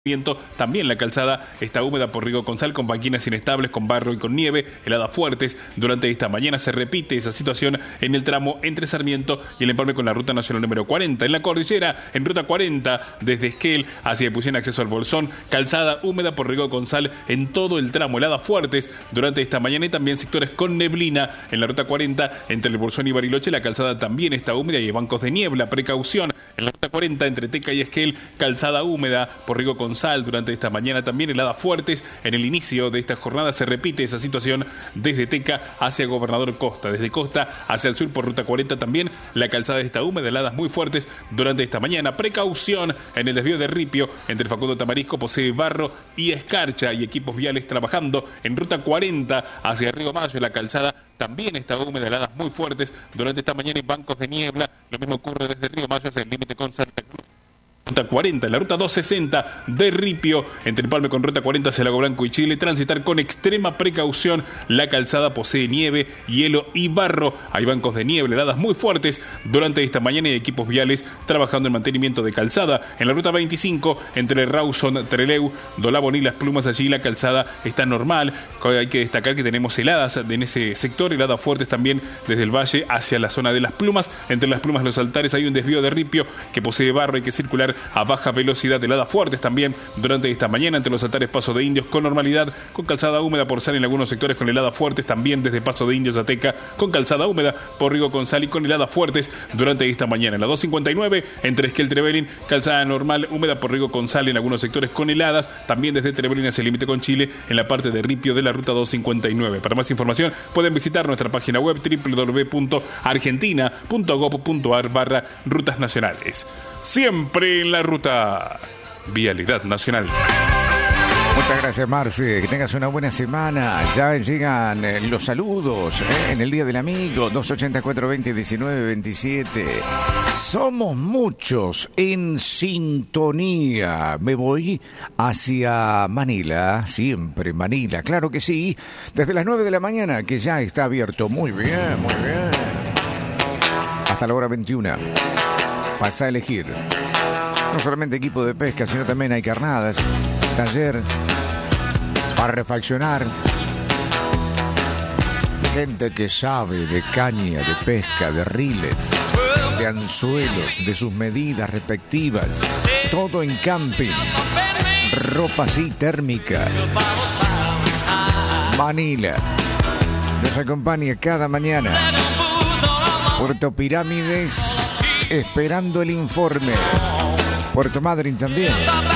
Viento. También la calzada está húmeda por Rigo con Sal, con banquinas inestables, con barro y con nieve, heladas fuertes. Durante esta mañana se repite esa situación en el tramo entre Sarmiento y el empalme con la ruta nacional número 40. En la cordillera, en ruta 40, desde Esquel hacia Epuyén, acceso al Bolsón, calzada húmeda por Rigo con Sal en todo el tramo, heladas fuertes durante esta mañana y también sectores con neblina en la ruta 40 entre el Bolsón y Bariloche. La calzada también está húmeda y hay bancos de niebla, precaución. En la ruta 40 entre Teca y Esquel, calzada húmeda por Rigo con Sal durante esta mañana, también heladas fuertes. En el inicio de esta jornada se repite esa situación desde Teca hacia Gobernador Costa, desde Costa hacia el sur por ruta 40 también la calzada está húmeda, heladas muy fuertes durante esta mañana. Precaución en el desvío de Ripio entre Facundo Tamarisco, posee barro y escarcha y equipos viales trabajando. En ruta 40 hacia Río Mayo la calzada también está húmeda, heladas muy fuertes durante esta mañana y bancos de niebla. Lo mismo ocurre desde Río Mayo hacia el límite con Santa Cruz. Ruta 40, la ruta 260 de Ripio, entre Empalme con ruta 40 hacia Lago Blanco y Chile, transitar con extrema precaución. La calzada posee nieve, hielo y barro. Hay bancos de niebla, heladas muy fuertes durante esta mañana y equipos viales trabajando en mantenimiento de calzada. En la ruta 25, entre Rawson, Trelew, Dolabón y Las Plumas, allí la calzada está normal. Hay que destacar que tenemos heladas en ese sector, heladas fuertes también desde el valle hacia la zona de Las Plumas. Entre Las Plumas y Los Altares hay un desvío de Ripio que posee barro, hay que circular a baja velocidad, heladas fuertes también durante esta mañana entre Los Altares, Paso de Indios con normalidad, con calzada húmeda por Sal en algunos sectores con heladas fuertes también desde Paso de Indios a Teca, con calzada húmeda por Rigo con Sal y con heladas fuertes durante esta mañana. En la 259 entre Esquel Trevelin, calzada normal húmeda por Rigo con Sal en algunos sectores con heladas también desde Trevelin hacia el límite con Chile en la parte de Ripio de la ruta 259. Para más información pueden visitar nuestra página web www.argentina.gov.ar/rutas nacionales. Siempre en la ruta. Vialidad Nacional. Muchas gracias, Marce. Que tengas una buena semana. Ya llegan los saludos en el Día del Amigo. 284-20-19-27. Somos muchos en sintonía. Me voy hacia Manila. Siempre Manila. Claro que sí. Desde las 9 de la mañana, que ya está abierto. Muy bien, muy bien. Hasta la hora 21. Pasa a elegir. No solamente equipo de pesca, sino también hay carnadas, taller para refaccionar. Gente que sabe de caña, de pesca, de riles, de anzuelos, de sus medidas respectivas. Todo en camping. Ropa así térmica. Manila nos acompaña cada mañana. Puerto Pirámides, esperando el informe. Puerto Madryn también.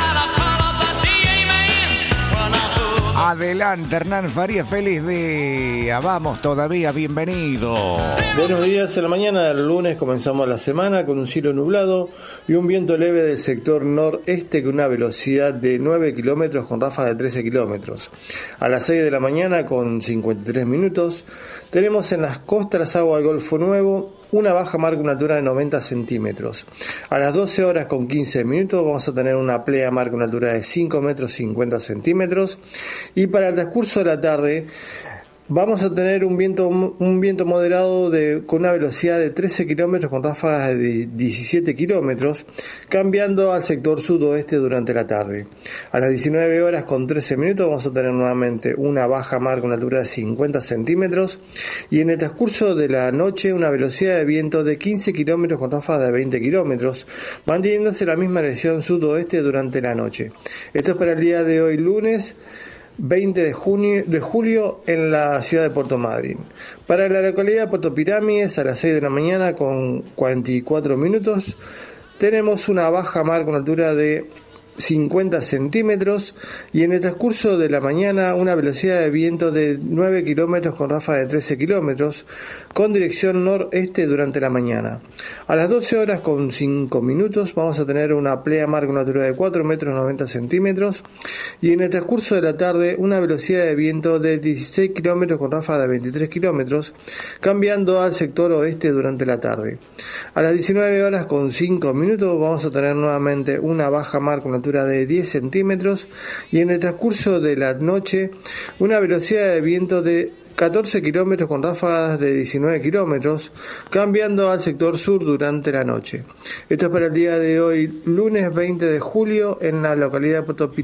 Adelante, Hernán Faría, feliz día. Vamos todavía, bienvenido. Buenos días, en la mañana del lunes comenzamos la semana con un cielo nublado y un viento leve del sector noreste con una velocidad de 9 kilómetros con ráfagas de 13 kilómetros. A las 6 de la mañana con 53 minutos tenemos en las costas las aguas del Golfo Nuevo una baja marca, una altura de 90 centímetros. A las 12 horas con 15 minutos vamos a tener una playa marca, una altura de 5 metros 50 centímetros. Y para el transcurso de la tarde vamos a tener un viento moderado con una velocidad de 13 kilómetros con ráfagas de 17 kilómetros, cambiando al sector sudoeste durante la tarde. A las 19 horas con 13 minutos vamos a tener nuevamente una baja mar con una altura de 50 centímetros y en el transcurso de la noche una velocidad de viento de 15 kilómetros con ráfagas de 20 kilómetros, manteniéndose la misma dirección sudoeste durante la noche. Esto es para el día de hoy, lunes 20 de julio en la ciudad de Puerto Madryn. Para la localidad de Puerto Pirámides, a las 6 de la mañana con 44 minutos, tenemos una baja mar con altura de 50 centímetros y en el transcurso de la mañana una velocidad de viento de 9 kilómetros con ráfaga de 13 kilómetros con dirección noreste durante la mañana. A las 12 horas con 5 minutos vamos a tener una playa mar con una altura de 4 metros 90 centímetros y en el transcurso de la tarde una velocidad de viento de 16 kilómetros con ráfaga de 23 kilómetros, cambiando al sector oeste durante la tarde. A las 19 horas con 5 minutos vamos a tener nuevamente una baja mar con una altura de 10 centímetros y en el transcurso de la noche una velocidad de viento de 14 kilómetros con ráfagas de 19 kilómetros, cambiando al sector sur durante la noche. Esto es para el día de hoy, lunes 20 de julio, en la localidad de Puerto